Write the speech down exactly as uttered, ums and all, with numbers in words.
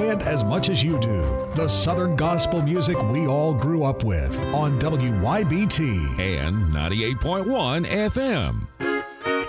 it as much as you do. The Southern gospel music we all grew up with on W Y B T and ninety-eight point one F M.